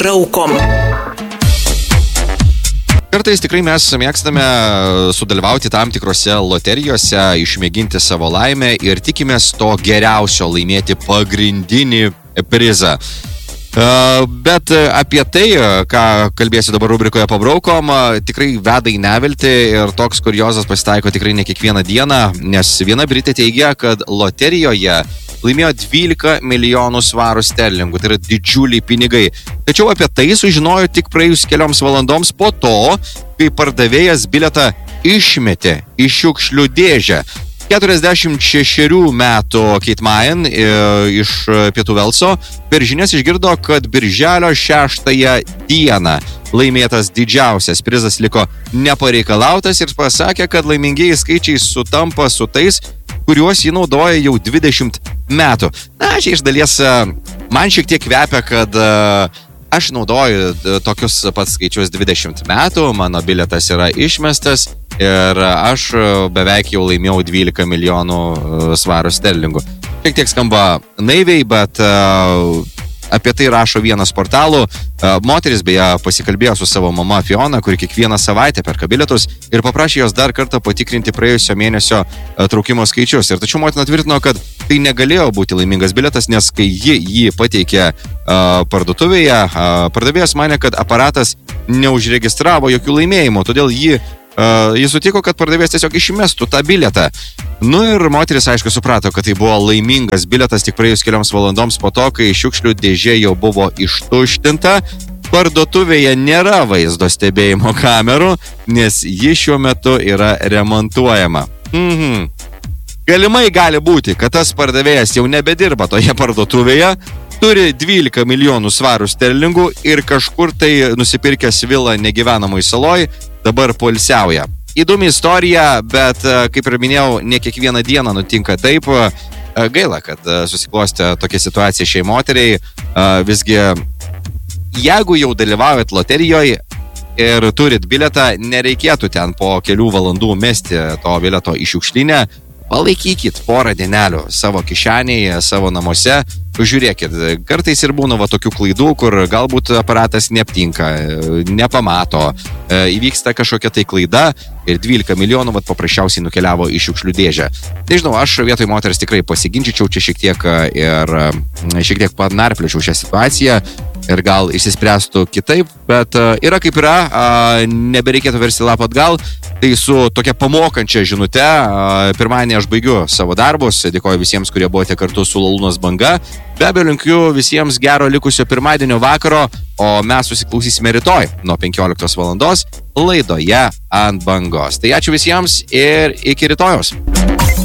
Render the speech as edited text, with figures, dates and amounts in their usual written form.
raukom. Kartais tikrai mes mėgstame sudalyvauti tam tikrose loterijose, išmėginti savo laimę ir tikimės to geriausio laimėti pagrindinį prizą. Bet apie tai, ką kalbėsiu dabar rubrikoje Pabraukom, tikrai veda į neviltį ir toks kuriozas pasitaiko tikrai ne kiekvieną dieną, nes viena Britė teigia, kad loterijoje laimėjo 12 milijonų svarų sterlingų, tai yra didžiuliai pinigai. Tačiau apie tai sužinojo tik praėjus kelioms valandoms po to, kai pardavėjas bilietą išmetė į šiukšlių dėžę. 46 metų Kate Mayan iš Pietų Velso per žinias išgirdo, kad birželio 6 dieną laimėtas didžiausias prizas liko nepareikalautas ir pasakė, kad laimingieji skaičiai sutampa su tais, kuriuos jį naudoja jau 20 metų. Na, čia iš dalies man šiek tiek kvepia, kad aš naudoju tokius pats skaičius 20 metų, mano bilietas yra išmestas ir aš beveik jau laimėjau 12 milijonų svarų sterlingų. Šiek tiek skamba naiviai, bet apie tai rašo vienas portalų. Moteris beje pasikalbėjo su savo mama Fiona, kuri kiekvieną savaitę perka bilietus ir paprašė jos dar kartą patikrinti praėjusio mėnesio traukimo skaičius. Ir tačiau motina tvirtino, kad tai negalėjo būti laimingas bilietas, nes kai ji jį pateikė parduotuvėje, pardavėjas manė, kad aparatas neužregistravo jokių laimėjimų, todėl jis sutiko, kad pardavėjas tiesiog išmestų tą bilietą. Nu ir moteris aišku suprato, kad tai buvo laimingas bilietas tik praėjus kelioms valandoms po to, kai šiukšlių dėžė jau buvo ištuštinta. Parduotuvėje nėra vaizdo stebėjimo kamerų, nes ji šiuo metu yra remontuojama. Galimai gali būti, kad tas pardavėjas jau nebedirba toje parduotuvėje, turi 12 milijonų svarų sterlingų ir kažkur tai nusipirkęs vilą negyvenamoj saloj, dabar poilsiauja. Įdomi istorija, bet kaip ir minėjau, ne kiekvieną dieną nutinka taip. Gaila, kad susiklostė tokia situacija šiai moteriai. Visgi, jeigu jau dalyvaujat loterijoje ir turit bilietą, nereikėtų ten po kelių valandų mesti to bilieto į šiukšlinę. Palaikykit porą dienelių savo kišenėje, savo namuose. Žiūrėkit, kartais ir būna tokių klaidų, kur galbūt aparatas neaptinka, nepamato, įvyksta kažkokia tai klaida ir 12 milijonų paprasčiausiai nukeliavo į šiukšlių dėžę. Nežinau, aš vietoj moters tikrai pasiginčyčiau čia šiek tiek panarpliočiau šią situaciją ir gal išsispręstų kitaip, bet yra kaip yra, nebereikėtų versti lapą atgal. Tai su tokia pamokančia žinute, pirmadienį aš baigiu savo darbus, dėkoju visiems, kurie buvote kartu su Lalūnos banga. Be abejo, linkiu visiems gero likusio pirmadienio vakaro, o mes susiklausysime rytoj nuo 15 valandos laidoje Ant bangos. Tai ačiū visiems ir iki rytojaus.